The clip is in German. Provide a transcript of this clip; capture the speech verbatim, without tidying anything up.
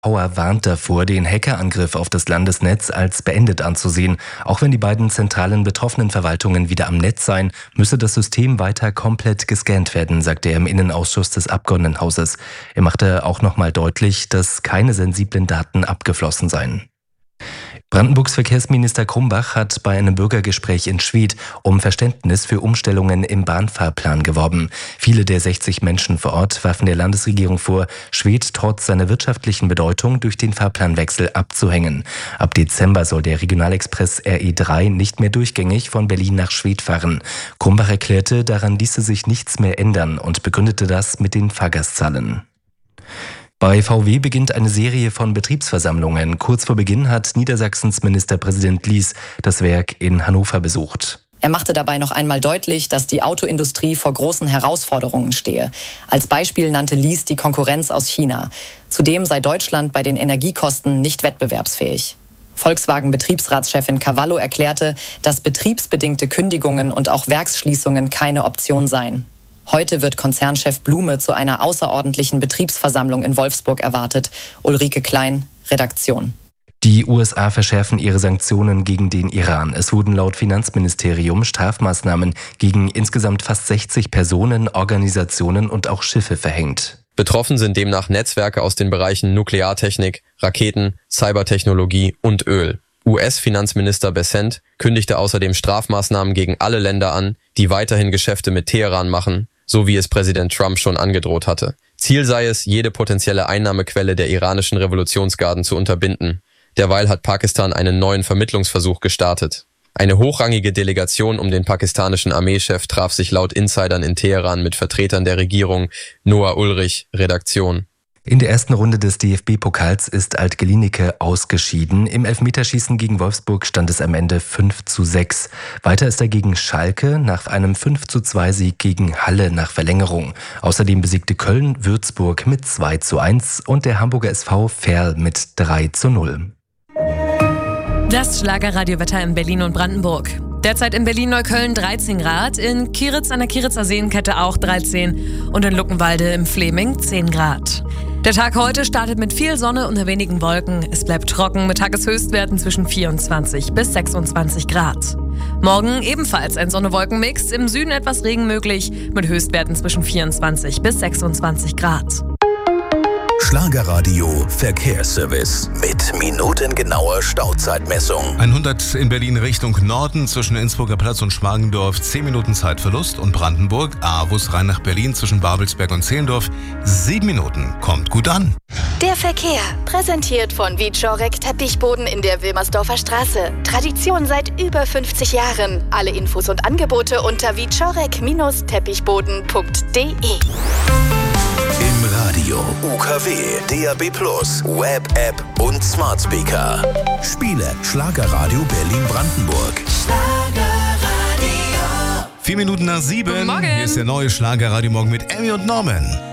Bauer warnt davor, den Hackerangriff auf das Landesnetz als beendet anzusehen. Auch wenn die beiden zentralen betroffenen Verwaltungen wieder am Netz seien, müsse das System weiter komplett gescannt werden, sagte er im Innenausschuss des Abgeordnetenhauses. Er machte auch nochmal deutlich, dass keine sensiblen Daten abgeflossen seien. Brandenburgs Verkehrsminister Krumbach hat bei einem Bürgergespräch in Schwedt um Verständnis für Umstellungen im Bahnfahrplan geworben. Viele der sechzig Menschen vor Ort warfen der Landesregierung vor, Schwedt trotz seiner wirtschaftlichen Bedeutung durch den Fahrplanwechsel abzuhängen. Ab Dezember soll der Regionalexpress R E drei nicht mehr durchgängig von Berlin nach Schwedt fahren. Krumbach erklärte, daran ließe sich nichts mehr ändern und begründete das mit den Fahrgastzahlen. Bei V W beginnt eine Serie von Betriebsversammlungen. Kurz vor Beginn hat Niedersachsens Ministerpräsident Lies das Werk in Hannover besucht. Er machte dabei noch einmal deutlich, dass die Autoindustrie vor großen Herausforderungen stehe. Als Beispiel nannte Lies die Konkurrenz aus China. Zudem sei Deutschland bei den Energiekosten nicht wettbewerbsfähig. Volkswagen-Betriebsratschefin Cavallo erklärte, dass betriebsbedingte Kündigungen und auch Werksschließungen keine Option seien. Heute wird Konzernchef Blume zu einer außerordentlichen Betriebsversammlung in Wolfsburg erwartet. Ulrike Klein, Redaktion. Die U S A verschärfen ihre Sanktionen gegen den Iran. Es wurden laut Finanzministerium Strafmaßnahmen gegen insgesamt fast sechzig Personen, Organisationen und auch Schiffe verhängt. Betroffen sind demnach Netzwerke aus den Bereichen Nukleartechnik, Raketen, Cybertechnologie und Öl. U S-Finanzminister Bessent kündigte außerdem Strafmaßnahmen gegen alle Länder an, die weiterhin Geschäfte mit Teheran machen, so wie es Präsident Trump schon angedroht hatte. Ziel sei es, jede potenzielle Einnahmequelle der iranischen Revolutionsgarden zu unterbinden. Derweil hat Pakistan einen neuen Vermittlungsversuch gestartet. Eine hochrangige Delegation um den pakistanischen Armeechef traf sich laut Insidern in Teheran mit Vertretern der Regierung. Noah Ulrich, Redaktion. In der ersten Runde des D F B-Pokals ist Alt-Gelinike ausgeschieden. Im Elfmeterschießen gegen Wolfsburg stand es am Ende fünf zu sechs. Weiter ist er gegen Schalke nach einem fünf zu zwei Sieg gegen Halle nach Verlängerung. Außerdem besiegte Köln Würzburg mit zwei zu eins und der Hamburger S V Verl mit drei zu null. Das Schlagerradiowetter in Berlin und Brandenburg. Derzeit in Berlin-Neukölln dreizehn Grad, in Kieritz an der Kieritzer Seenkette auch dreizehn und in Luckenwalde im Fleming zehn Grad. Der Tag heute startet mit viel Sonne unter wenigen Wolken. Es bleibt trocken mit Tageshöchstwerten zwischen vierundzwanzig bis sechsundzwanzig Grad. Morgen ebenfalls ein Sonne-Wolken-Mix, im Süden etwas Regen möglich mit Höchstwerten zwischen vierundzwanzig bis sechsundzwanzig Grad. Schlagerradio Verkehrsservice mit minutengenauer Stauzeitmessung. hundert in Berlin Richtung Norden zwischen Innsbrucker Platz und Schmargendorf zehn Minuten Zeitverlust und Brandenburg, A-Bus rein nach Berlin zwischen Babelsberg und Zehlendorf sieben Minuten. Kommt gut an. Der Verkehr, präsentiert von Wieczorek Teppichboden in der Wilmersdorfer Straße. Tradition seit über fünfzig Jahren. Alle Infos und Angebote unter wieczorek Teppichboden punkt de. Im Radio, U K W, D A B plus, Web-App und Smart Speaker. Spiele Schlagerradio Berlin-Brandenburg. Vier Minuten nach sieben. Hier ist der neue Schlagerradio Morgen mit Emmy und Norman.